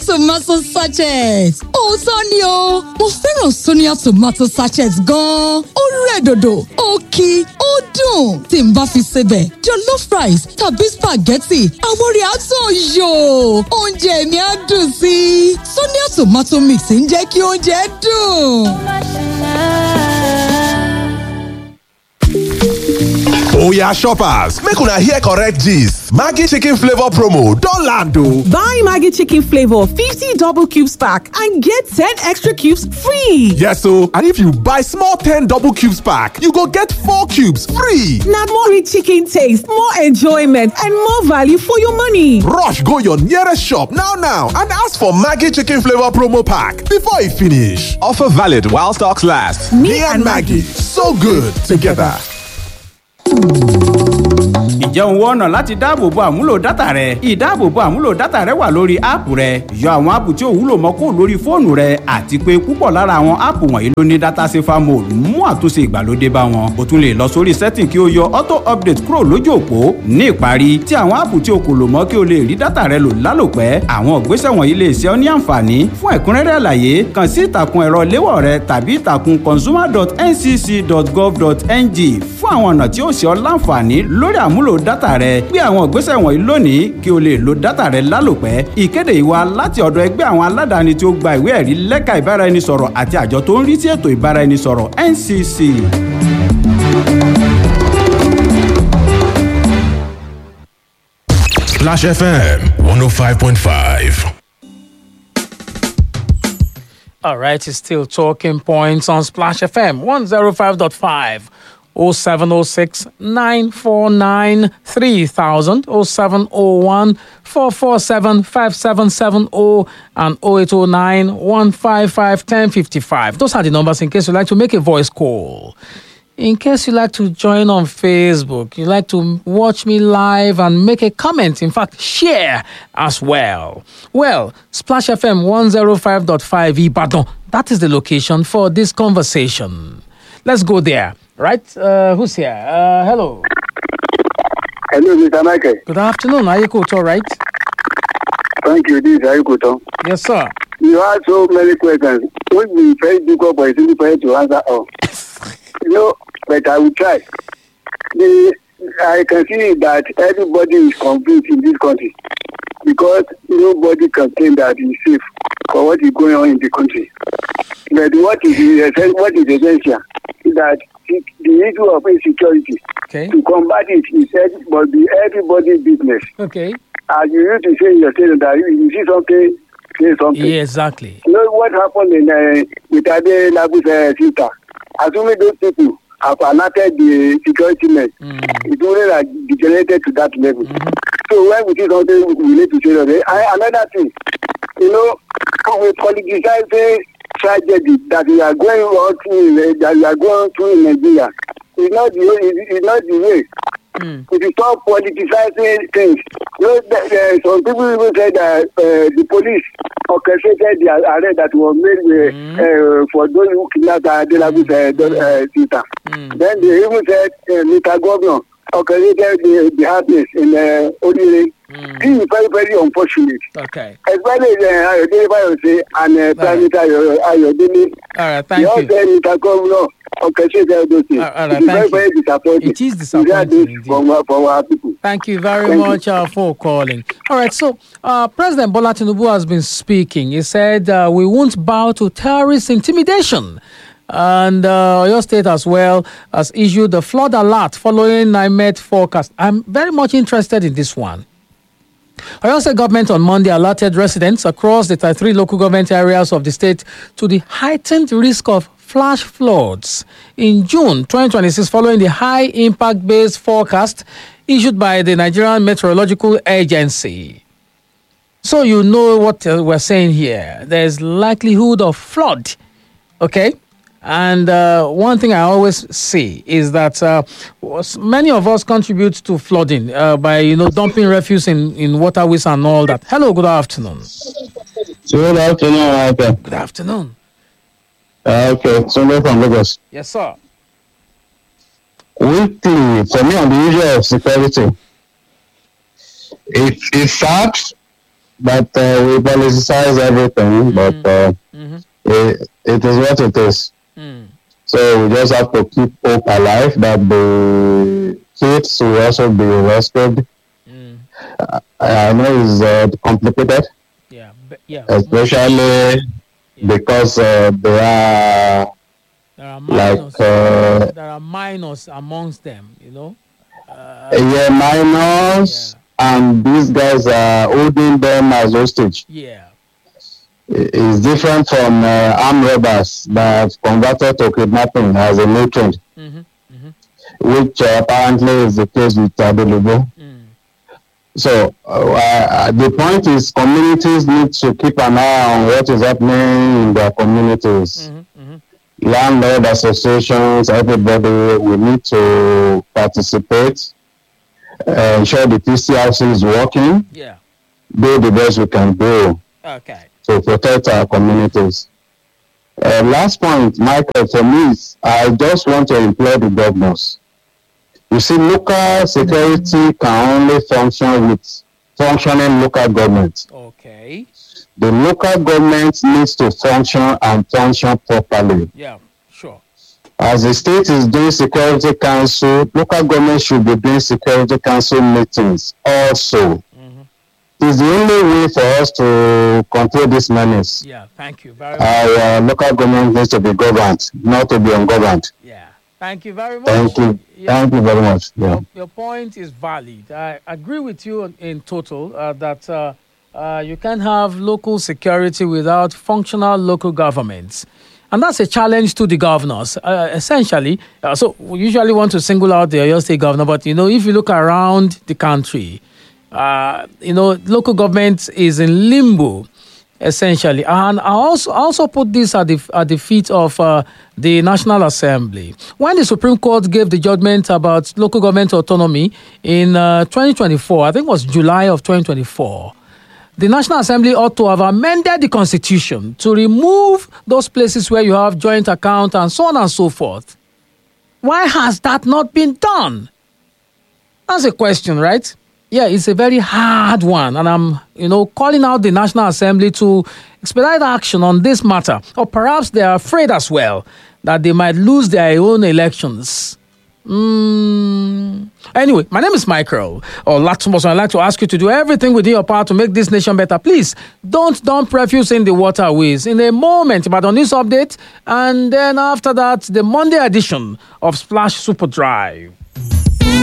tomato sachet. Òótọ́ ni o, mo fẹ́ràn Sonia tomato sachet gan-an. Ó rẹ̀ dòdò, ó kí, ó dùn. Tí n bá fi sebẹ̀, jollof rice tàbí spaghetti, àwọn rẹ̀ á tàn yò. Oúnjẹ mi á dùn sí i. Sonia tomato mix ń jẹ́ kí oúnjẹ dùn. Oya shoppers, make una hear correct gist. Maggi chicken flavor promo don land o. Buy Maggi chicken flavor 50 double cubes pack and get 10 extra cubes free. Yes o, and if you buy small 10 double cubes pack, you go get 4 cubes free. Na more rich chicken taste, more enjoyment and more value for your money. Rush go your nearest shop now and ask for Maggi chicken flavor promo pack before e finish. Offer valid while stocks last. Me and Maggi, so good together. Ǹjẹ́ òun wọ́n ọ̀nà láti dáàbòbo àmúlò dátà rẹ? Ìdáàbòbo àmúlò dátà rẹ wà lórí áàpù rẹ. Yọ àwọn áàpù tí ò wúlò mọ́ kúrò lórí fóònù rẹ àti pé púpọ̀ lára àwọn áàpù wọ̀nyí ló ní data safer mode mú àtúnṣe ìgbàlódé bá wọn. O tún lè lọ sórí setting kí o yọ auto update kúrò lójú òpó. Ní ìparí, tí àwọn áàpù tí o kò lò mọ́ kí o lè rí dátà rẹ lò lálòpẹ́. Àwọn ìgbésẹ̀ wọ̀nyí lè ṣe ọ́ ní àǹfààní. Fún ẹ̀kúnrẹ́rẹ́ àlàyé, kàn sí ìtàkùn ẹ̀rọ léwọ̀ rẹ tàbí ìtàkùn consumer.ncc.gov.ng fún àwọn ọ̀nà tí ó ṣe ọ́ láǹfààní lórí àmúlò dátà rẹ. Gbé àwọn ìgbésẹ̀ wọ̀nyí lónìí kí o lè lo dátà rẹ lálòpẹ́. Ìkéde yìí wá láti ọ̀dọ̀ ẹgbẹ́ àwọn aládàáni tí ó gba ìwé ẹ̀rí lẹ́ka ìbáraẹnisọ̀rọ̀ àti àjọ tó ń rí sí ètò ìbáraẹnisọ̀rọ̀ NCC. Splash FM 105.5. All right, it's still talking points on Splash FM 105.5. 0706 949 3000, 0701 447 5770, and 0809 155 1055. Those are the numbers in case you'd like to make a voice call. In case you like to join on Facebook, you like to watch me live and make a comment, in fact, share as well. Well, Splash FM 105.5 Ibadan, that is the location for this conversation. Let's go there. Right? Who's here? Hello. Hello, Mr. Michael. Good afternoon. Are you good? All right? Thank you. This is Ayukoto. Yes, sir. You have so many questions. It would be very difficult for you to answer all. But I will try. I can see that everybody is confused in this country because nobody can claim that he's safe for what is going on in the country. But what is essential is that the issue of insecurity, to combat it, must be everybody's business. Okay. As you used to say in your statement that you see something, say something. Yeah, exactly. You know what happened with Ade Labu's sister? Assuming those people have alerted the security men, it's only like degenerated to that level. So when we see something, we need to say that. Another thing, we politicizing tragedy that we are going on through, in Nigeria. It's not the way. If you stop politicizing things, some people even say that the police orchestrated the arrest that was made for those who kidnapped Adelabu's sister. Then they even said Mr. Governor orchestrated the happiness in Odile. This is very, very unfortunate. Okay. Especially and Prime Minister Ayodele. All right, thank you. Mr. Governor orchestrated those things. All right, thank you. Very disappointing. It is disappointing for our people. Thank you very much for calling. All right, so President Bola Tinubu has been speaking. He said, we won't bow to terrorist intimidation. And your state as well has issued the flood alert following NIMET forecast. I'm very much interested in this one. Oyo State government on Monday alerted residents across the 33 local government areas of the state to the heightened risk of flash floods in June 2026 following the high impact based forecast issued by the Nigerian Meteorological Agency. So you know what we're saying here. There's likelihood of flood, okay? And one thing I always see is that many of us contribute to flooding by, dumping refuse in waterways and all that. Hello, good afternoon. Good afternoon, Good afternoon. Okay, Sunday from Lagos. Yes, sir. Weekly, for me on the issue of security, it's sad but we politicize everything. But it is what it is. So we just have to keep hope alive that the kids will also be rescued. I know it's complicated. Especially because there are minors. There are minors amongst them, you know. Minors, and these guys are holding them as hostage. It's different from armed robbers that have converted to kidnapping as a new trend, which apparently is the case with Adelubo. So the point is communities need to keep an eye on what is happening in their communities. Landlord associations, everybody, we need to participate, ensure the PCRC is working, do the best we can do to protect our communities. Last point, Michael, for me, I just want to implore the governors. You see, local security can only function with functioning local government. The local government needs to function and function properly. As the state is doing security council, local government should be doing security council meetings also. It's the only way for us to control this menace. Thank you very much. Our local government needs to be governed, not to be ungoverned. Thank you very much. Thank you. Thank you very much. Your point is valid. I agree with you in total that you can have local security without functional local governments. And that's a challenge to the governors, essentially. So we usually want to single out the Oyo State governor, but, you know, if you look around the country, you know, local government is in limbo, essentially. And I also put this at the feet of the National Assembly. When the Supreme Court gave the judgment about local government autonomy in 2024, I think it was July of 2024, the National Assembly ought to have amended the Constitution to remove those places where you have joint account and so on and so forth. Why has that not been done? That's a question, right? Yeah, it's a very hard one, and I'm, calling out the National Assembly to expedite action on this matter. Or perhaps they are afraid as well that they might lose their own elections. Anyway, my name is Michael Olatunbosun. I'd like to ask you to do everything within your power to make this nation better. Please, don't dump refuse in the waterways. In a moment, but on this update, and then after that, the Monday edition of Splash Super Drive.